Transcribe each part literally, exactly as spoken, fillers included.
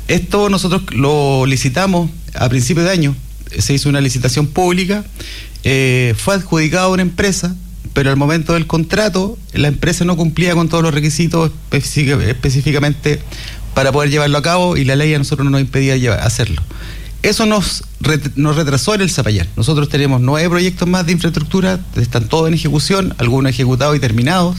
Esto nosotros lo licitamos a principios de año, se hizo una licitación pública, eh, fue adjudicado a una empresa, pero al momento del contrato la empresa no cumplía con todos los requisitos específicamente para poder llevarlo a cabo, y la ley a nosotros no nos impedía llevar, hacerlo. Eso nos, nos retrasó en el Zapallar. Nosotros tenemos nueve proyectos más de infraestructura, están todos en ejecución, algunos ejecutados y terminados.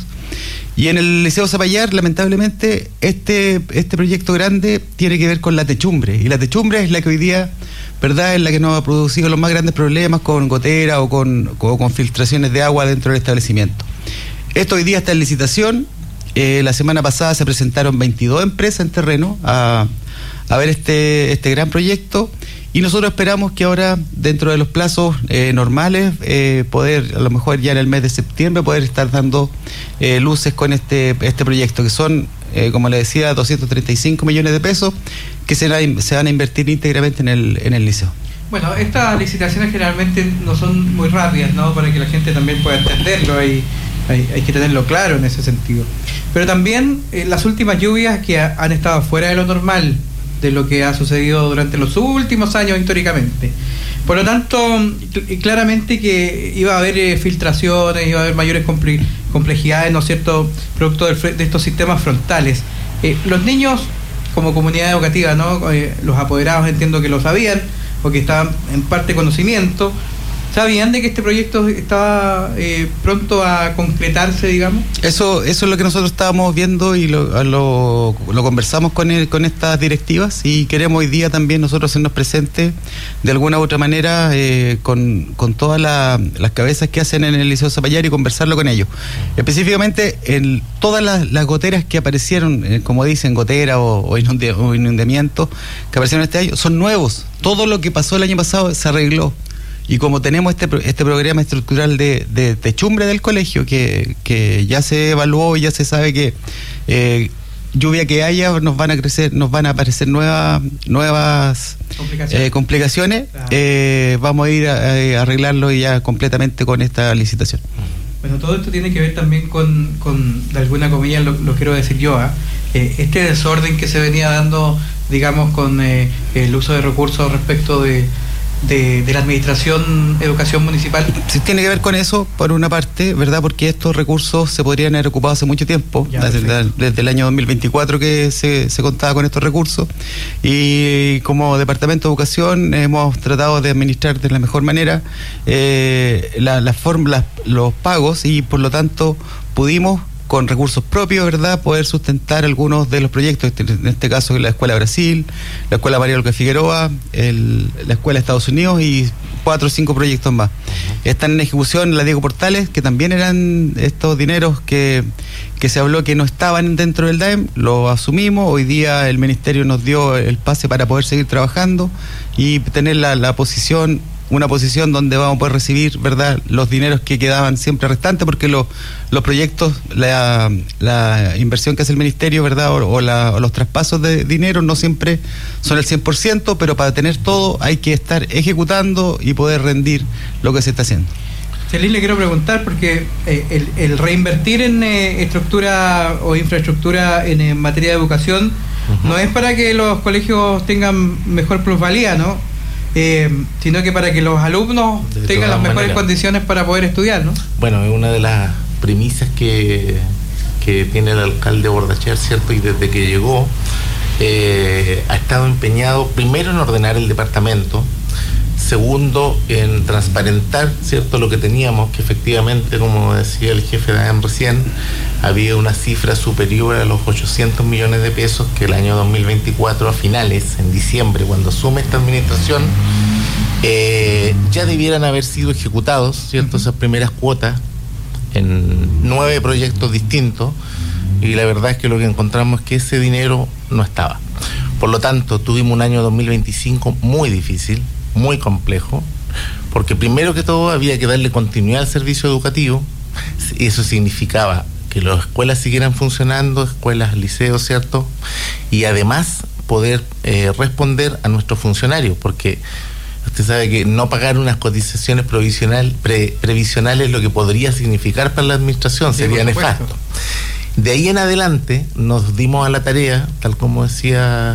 Y en el Liceo Zapallar, lamentablemente, este, este proyecto grande tiene que ver con la techumbre. Y la techumbre es la que hoy día, ¿verdad?, es la que nos ha producido los más grandes problemas con gotera o con, o con filtraciones de agua dentro del establecimiento. Esto hoy día está en licitación. Eh, la semana pasada se presentaron veintidós empresas en terreno a, a ver este, este gran proyecto. Y nosotros esperamos que ahora, dentro de los plazos eh, normales, eh, poder, a lo mejor ya en el mes de septiembre, poder estar dando eh, luces con este, este proyecto, que son, eh, como le decía, doscientos treinta y cinco millones de pesos que se, la, se van a invertir íntegramente en el, en el liceo. Bueno, estas licitaciones generalmente no son muy rápidas, ¿no? Para que la gente también pueda entenderlo, hay, hay, hay que tenerlo claro en ese sentido. Pero también eh, las últimas lluvias que ha, han estado fuera de lo normal, de lo que ha sucedido durante los últimos años históricamente. Por lo tanto, claramente que iba a haber eh, filtraciones, iba a haber mayores comple complejidades, ¿no es cierto?, producto del, de estos sistemas frontales. Eh, los niños, como comunidad educativa, ¿no?, eh, los apoderados entiendo que lo sabían, o que estaban en parte conocimiento, ¿sabían de que este proyecto estaba eh, pronto a concretarse, digamos? Eso eso es lo que nosotros estábamos viendo y lo, lo, lo conversamos con, el, con estas directivas, y queremos hoy día también nosotros hacernos presentes de alguna u otra manera eh, con, con todas la, las cabezas que hacen en el Liceo Zapallar y conversarlo con ellos. Específicamente, en todas las, las goteras que aparecieron, eh, como dicen, gotera o, o, inunde, o inundamientos que aparecieron este año, son nuevos. Todo lo que pasó el año pasado se arregló. Y como tenemos este este programa estructural de, de techumbre del colegio, que, que ya se evaluó y ya se sabe que eh, lluvia que haya, nos van a crecer, nos van a aparecer nuevas nuevas complicaciones, eh, complicaciones claro. eh, vamos a ir a, a arreglarlo ya completamente con esta licitación. Bueno, todo esto tiene que ver también con, con de alguna comilla, lo, lo quiero decir yo, ¿eh? Eh, este desorden que se venía dando, digamos, con eh, el uso de recursos respecto de De, de la administración educación municipal. Sí, tiene que ver con eso, por una parte, ¿verdad? Porque estos recursos se podrían haber ocupado hace mucho tiempo, ya, desde, desde el año dos mil veinticuatro que se, se contaba con estos recursos, y como Departamento de Educación hemos tratado de administrar de la mejor manera eh, la, la forma, la, los pagos, y por lo tanto pudimos, con recursos propios, ¿verdad?, poder sustentar algunos de los proyectos, en este caso la Escuela Brasil, la Escuela María Olga Figueroa, el, la Escuela Estados Unidos y cuatro o cinco proyectos más. Están en ejecución la Diego Portales, que también eran estos dineros que, que se habló que no estaban dentro del D A E M, lo asumimos, hoy día el Ministerio nos dio el pase para poder seguir trabajando y tener la, la posición una posición donde vamos a poder recibir, ¿verdad?, los dineros que quedaban siempre restantes, porque los, los proyectos, la, la inversión que hace el Ministerio, ¿verdad?, o, o, la, o los traspasos de dinero no siempre son el cien por ciento, pero para tener todo hay que estar ejecutando y poder rendir lo que se está haciendo. Celín, le quiero preguntar, porque eh, el, el reinvertir en eh, estructura o infraestructura en, en materia de educación uh-huh. no es para que los colegios tengan mejor plusvalía, ¿no?, Eh, sino que para que los alumnos de tengan las mejores maneras. condiciones para poder estudiar, ¿no? Bueno, es una de las premisas que, que tiene el alcalde Bordacher, ¿cierto? Y desde que llegó eh, ha estado empeñado primero en ordenar el departamento, segundo en transparentar, ¿cierto?, lo que teníamos, que efectivamente, como decía el jefe de A M recién, había una cifra superior a los ochocientos millones de pesos que el año dos mil veinticuatro, a finales, en diciembre, cuando asume esta administración, eh, ya debieran haber sido ejecutados, ¿cierto?, esas primeras cuotas en nueve proyectos distintos, y la verdad es que lo que encontramos es que ese dinero no estaba. Por lo tanto, tuvimos un año dos mil veinticinco muy difícil, muy complejo, porque primero que todo había que darle continuidad al servicio educativo, y eso significaba que las escuelas siguieran funcionando, escuelas, liceos, ¿cierto? Y además poder eh, responder a nuestros funcionarios, porque usted sabe que no pagar unas cotizaciones provisional, pre, previsionales lo que podría significar para la administración, sí, sería nefasto. De ahí en adelante nos dimos a la tarea, tal como decía